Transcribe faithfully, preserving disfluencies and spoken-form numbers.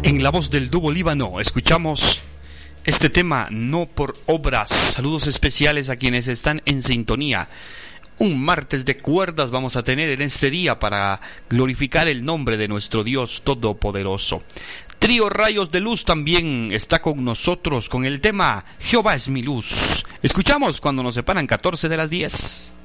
En la voz del dúo Líbano escuchamos este tema, No por Obras. Saludos especiales a quienes están en sintonía. Un martes de cuerdas vamos a tener en este día para glorificar el nombre de nuestro Dios Todopoderoso. Trío Rayos de Luz también está con nosotros con el tema Jehová es mi luz. Escuchamos cuando nos separan catorce de las diez.